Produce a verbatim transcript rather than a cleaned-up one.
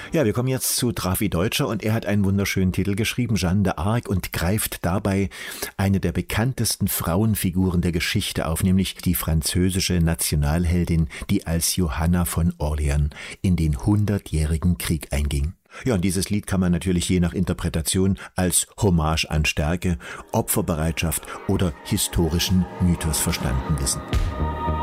Ja, wir kommen jetzt zu Drafi Deutscher und er hat einen wunderschönen Titel geschrieben, Jeanne d'Arc, und greift dabei eine der bekanntesten Frauenfiguren der Geschichte auf, nämlich die französische Nationalheldin, die als Johanna von Orleans in den hundertjährigen Krieg einging. Ja, und dieses Lied kann man natürlich je nach Interpretation als Hommage an Stärke, Opferbereitschaft oder historischen Mythos verstanden wissen.